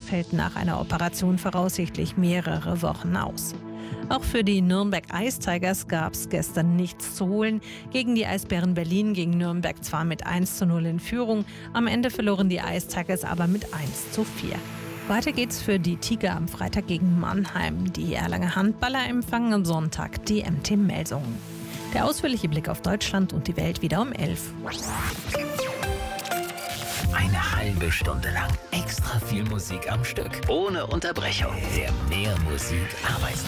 fällt nach einer Operation voraussichtlich mehrere Wochen aus. Auch für die Nürnberg Ice Tigers gab es gestern nichts zu holen. Gegen die Eisbären Berlin ging Nürnberg zwar mit 1:0 in Führung, am Ende verloren die Ice Tigers aber mit 1:4. Weiter geht's für die Tiger am Freitag gegen Mannheim. Die Erlanger Handballer empfangen am Sonntag die MT Melsungen. Der ausführliche Blick auf Deutschland und die Welt wieder um 11. Eine halbe Stunde lang extra viel Musik am Stück. Ohne Unterbrechung. Der Mehr Musik Arbeitstag.